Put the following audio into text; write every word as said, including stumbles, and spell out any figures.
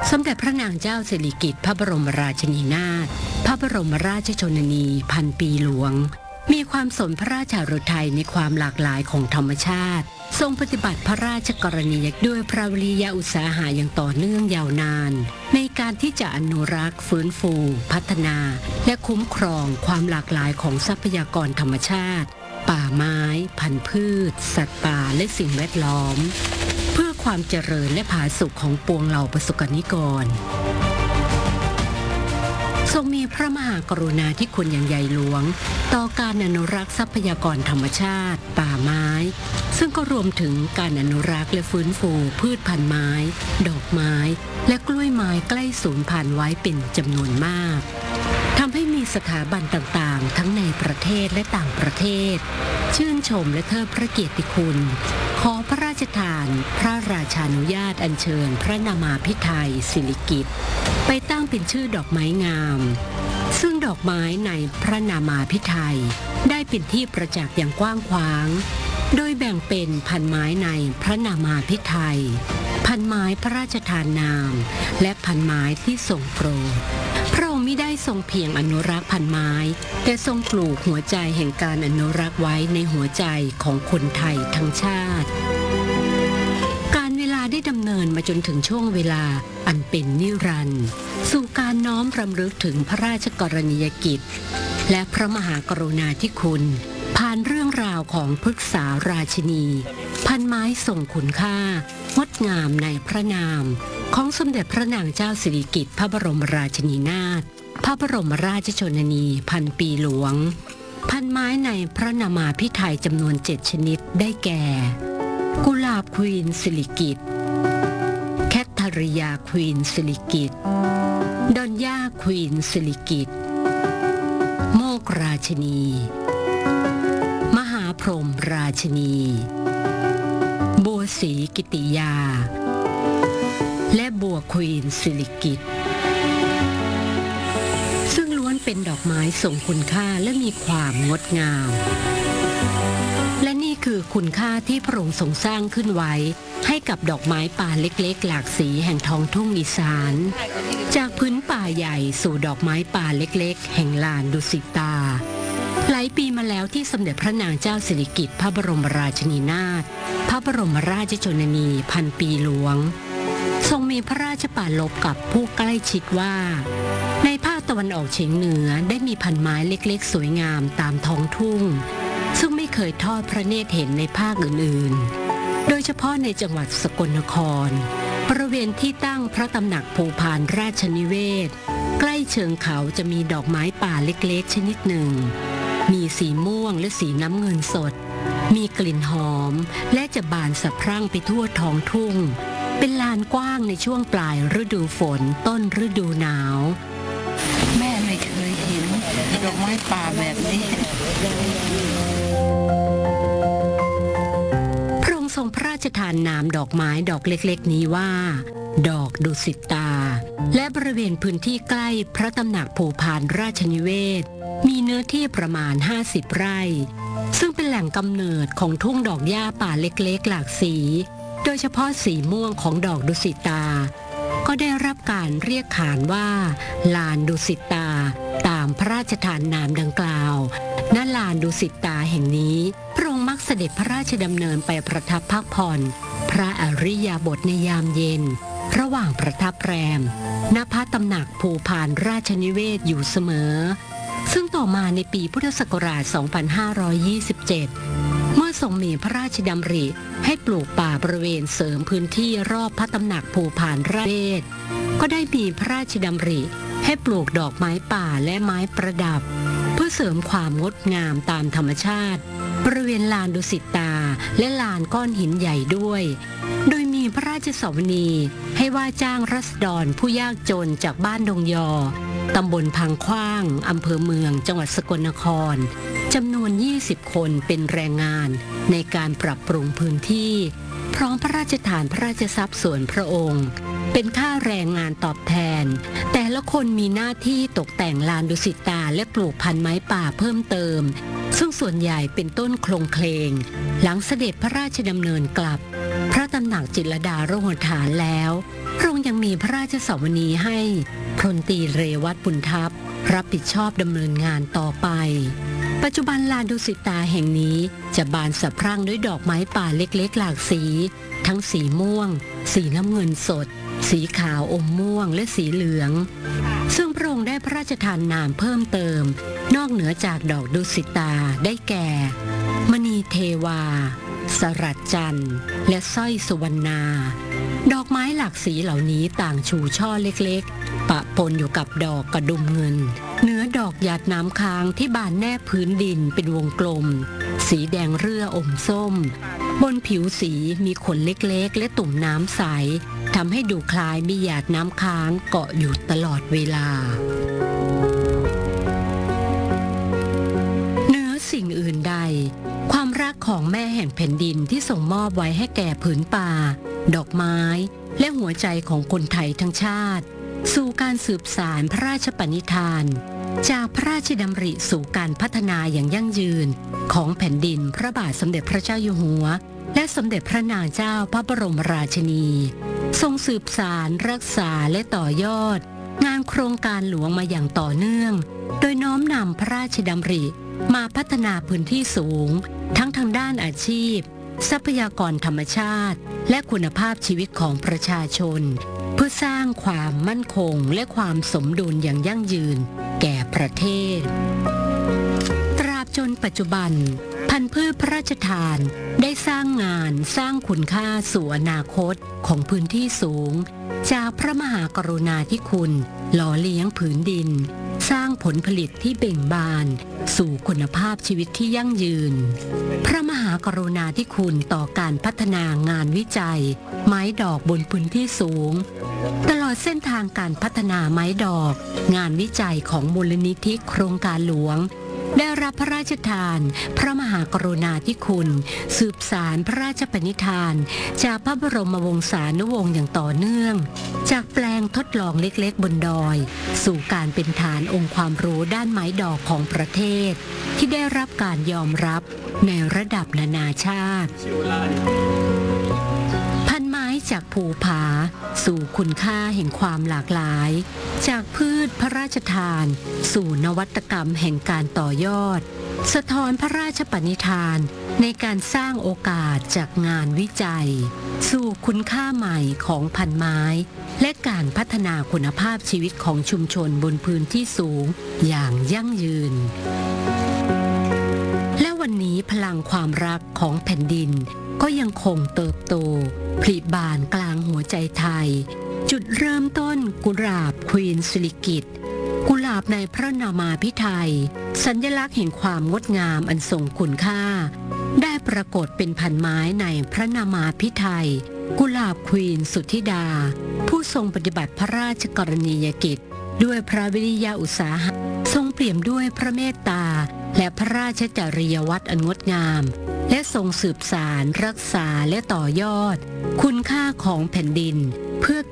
สมเด็จพระนางเจ้าสิริกิติ์พระบรมราชินีนาถพระบรมราชชนนีพันปีหลวงมีความสนพระราชาฤทัยในความหลากหลายของธรรมชาติทรงปฏิบัติพระราชกรณียกิจด้วยพระวิริยะอุตสาหะอย่างต่อเนื่องยาวนานในการที่จะอนุรักษ์ฟื้นฟูพัฒนาและคุ้มครองความหลากหลายของทรัพยากรธรรมชาติป่าไม้พันธุ์พืชสัตว์ป่าและสิ่งแวดล้อมเพื่อความเจริญและผาสุกของปวงเหล่าประสบนิกรทรงมีพระมหากรุณาธิคุณอย่างใหญ่หลวงต่อการอนุรักษ์ทรัพยากรธรรมชาติป่าไม้ซึ่งก็รวมถึงการอนุรักษ์และฟื้นฟูพืชพันธุ์ไม้ดอกไม้และกล้วยไม้ใกล้สูญพันธุ์ไว้เป็นจำนวนมากทำให้มีสถาบันต่างๆทั้งในประเทศและต่างประเทศชื่นชมและเทิดพระเกียรติคุณขอพระราชทานพระราชานุญาตอัญเชิญพระนามาภิไธยสิริกิติ์ไปตั้งเป็นชื่อดอกไม้งามซึ่งดอกไม้ในพระนามาภิไธยได้เป็นที่ประจักษ์อย่างกว้างขวางโดยแบ่งเป็นพันไม้ในพระนามาภิไธยพันไม้พระราชทานนามและพันไม้ที่ทรงโปรดพระองค์มิได้ทรงเพียงอนุรักษ์พันไม้แต่ทรงปลูกหัวใจแห่งการอนุรักษ์ไว้ในหัวใจของคนไทยทั้งชาติการเวลาได้ดำเนินมาจนถึงช่วงเวลาอันเป็นนิรันดร์สู่การน้อมรำลึกถึงพระราชกรณียกิจและพระมหากรุณาธิคุณผ่านเรื่องราวของพฤกษาราชินีพันไม้ทรงคุณค่างดงามในพระนามของสมเด็จพระนางเจ้าสิริกิติ์พระบรมราชินีนาถพระบรมราชชนนีพันปีหลวงพันไม้ในพระนามาภิไธยจำนวนเจ็ดชนิดได้แก่กุหลาบควีนสิริกิติ์แคทเธอรียาควีนสิริกิติ์ดอนย่าควีนสิริกิติ์โมกราชินีมหาพรหมราชินีบัวศรีกิติยาและบัวควีนสิริกิติ์ซึ่งล้วนเป็นดอกไม้ทรงคุณค่าและมีความงดงามและนี่คือคุณค่าที่พระองค์ทรงสร้างขึ้นไว้ให้กับดอกไม้ป่าเล็กๆหลากสีแห่งท้องทุ่งอีสานจากพื้นป่าใหญ่สู่ดอกไม้ป่าเล็กๆแห่งลานดุสิตาหลายปีมาแล้วที่สมเด็จพระนางเจ้าสิริกิติ์พระบรมราชินีนาถพระบรมราชชนนีพันปีหลวงทรงมีพระราชปรารภกับผู้ใกล้ชิดว่าในภาคตะวันออกเฉียงเหนือได้มีพันไม้เล็กๆสวยงามตามท้องทุ่งซึ่งไม่เคยทอดพระเนตรเห็นในภาคอื่นๆโดยเฉพาะในจังหวัดสกลนครบริเวณที่ตั้งพระตำหนักภูพานราชนิเวศใกล้เชิงเขาจะมีดอกไม้ป่าเล็กๆชนิดหนึ่งมีสีม่วงและสีน้ำเงินสดมีกลิ่นหอมและจะบานสะพรั่งไปทั่วท้องทุ่งเป็นลานกว้างในช่วงปลายฤดูฝนต้นฤดูหนาวแม่ไม่เคยเห็นดอกไม้ป่าแบบนี้พระองค์ทรงพระราชทานนามดอกไม้ดอกเล็กๆนี้ว่าดอกดุสิตาและบริเวณพื้นที่ใกล้พระตำหนักภูพานราชนิเวศมีเนื้อที่ประมาณห้าสิบไร่ซึ่งเป็นแหล่งกำเนิดของทุ่งดอกหญ้าป่าเล็กๆหลากสีโดยเฉพาะสีม่วงของดอกดุสิตาก็ได้รับการเรียกขานว่าลานดุสิตาตามพระราชทานนามดังกล่าวณลานดุสิตาแห่งนี้พระองค์มักเสด็จพระราชดำเนินไปประทับพักผ่อนพระอริยบทในยามเย็นระหว่างประทับแรมณพระตำหนักภูพานราชนิเวศอยู่เสมอซึ่งต่อมาในปีพุทธศักราช สองพันห้าร้อยยี่สิบเจ็ด เมื่อทรงมีพระราชดำริให้ปลูกป่าบริเวณเสริมพื้นที่รอบพระตำหนักภูพานราชนิเวศก็ได้มีพระราชดำริให้ปลูกดอกไม้ป่าและไม้ประดับเพื่อเสริมความงดงามตามธรรมชาติบริเวณลานดุสิตาและลานก้อนหินใหญ่ด้วยโดยมีพระราชสวนีให้ว่าจ้างรัษฎรผู้ยากจนจากบ้านดงยอตำบลพังขว้างอำเภอเมืองจังหวัดสกลนครจำนวนยี่สิบคนเป็นแรงงานในการปรับปรุงพื้นที่พร้อมพระราชทานพระราชทรัพย์ส่วนพระองค์เป็นค่าแรงงานตอบแทนแต่ละคนมีหน้าที่ตกแต่งลานดุสิตาและปลูกพันไม้ป่าเพิ่มเติมซึ่งส่วนใหญ่เป็นต้นโคลงเคลงหลังเสด็จพระราชดำเนินกลับพระระตำหนักจิตรลดาโรงฐานแล้วพระองค์ยังมีพระราชสวนีให้พลตรีเรวัตบุญทัพรับผิดชอบดำเนินงานต่อไปปัจจุบันลานดุสิตาแห่งนี้จะบานสะพรั่งด้วยดอกไม้ป่าเล็กๆหลากสี ทั้งสีม่วงสีน้ำเงินสดสีขาวอมม่วงและสีเหลืองซึ่งพระองค์ได้พระราชทานนามเพิ่มเติมนอกเหนือจากดอกดุสิตาได้แก่มณีเทวาสรัจจันทร์และสร้อยสุวรรณาดอกไม้หลากสีเหล่านี้ต่างชูช่อเล็กๆปะปนอยู่กับดอกกระดุมเงินเนื้อดอกหยาดน้ำค้างที่บานแนบพื้นดินเป็นวงกลมสีแดงเรื่ออมส้มบนผิวสีมีขนเล็กๆและตุ่มน้ำใสทำให้ดูคล้ายมีหยาดน้ำค้างเกาะอยู่ตลอดเวลาเหนือสิ่งอื่นใดความรักของแม่แห่งแผ่นดินที่ส่งมอบไว้ให้แก่ผืนป่าดอกไม้และหัวใจของคนไทยทั้งชาติสู่การสืบสานพระราชปณิธานจากพระราชดำริสู่การพัฒนาอย่างยั่งยืนของแผ่นดินพระบาทสมเด็จพระเจ้าอยู่หัวและสมเด็จพระนางเจ้าพระบรมราชินีทรงสืบสานรักษาและต่อยอดงานโครงการหลวงมาอย่างต่อเนื่องโดยน้อมนำพระราชดำริมาพัฒนาพื้นที่สูงทั้งทางด้านอาชีพทรัพยากรธรรมชาติและคุณภาพชีวิตของประชาชนเพื่อสร้างความมั่นคงและความสมดุลอย่างยั่งยืนแก่ประเทศตราบจนปัจจุบันพันธุ์พืชพระราชทานได้สร้างงานสร้างคุณค่าสู่อนาคตของพื้นที่สูงจากพระมหากรุณาธิคุณหล่อเลี้ยงผืนดินสร้างผลผลิตที่เบ่งบานสู่คุณภาพชีวิตที่ยั่งยืนพระมหากรุณาธิคุณต่อการพัฒนางานวิจัยไม้ดอกบนพื้นที่สูงตลอดเส้นทางการพัฒนาไม้ดอกงานวิจัยของมูลนิธิโครงการหลวงได้รับพระราชทานพระมหากรุณาธิคุณสืบสานพระราชปณิธานจากพระบรมวงศานุวงศ์อย่างต่อเนื่องจากแปลงทดลองเล็กๆบนดอยสู่การเป็นฐานองค์ความรู้ด้านไม้ดอกของประเทศที่ได้รับการยอมรับในระดับนานาชาติพันไม้จากภูผาสู่คุณค่าแห่งความหลากหลายจากพืชพระราชทานสู่นวัตกรรมแห่งการต่อยอดสะท้อนพระราชปณิธานในการสร้างโอกาสจากงานวิจัยสู่คุณค่าใหม่ของพันไม้และการพัฒนาคุณภาพชีวิตของชุมชนบนพื้นที่สูงอย่างยั่งยืนและวันนี้พลังความรักของแผ่นดินก็ยังคงเติบโตผลิบานกลางหัวใจไทยจุดเริ่มต้นกุหลาบควีนสิริกิติ์กุหลาบในพระนามาภิไธยสัญลักษณ์แห่งความงดงามอันทรงคุณค่าได้ปรากฏเป็นพันไม้ในพระนามาภิไธยกุหลาบควีนสุทธิดาผู้ทรงปฏิบัติพระราชกรณียกิจด้วยพระวิริยะอุตสาหะทรงเปี่ยมด้วยพระเมตตาและพระราชจริยวัตรอันงดงามและทรงสืบสานรักษาและต่อยอดคุณค่าของแผ่นดินเพื่อ